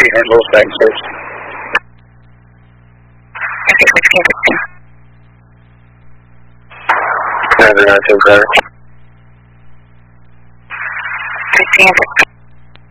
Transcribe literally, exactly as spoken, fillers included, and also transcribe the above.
eight hundred Little Stack Service. Okay, which Kansas two? nine nine two, Carter. Which Kansas two?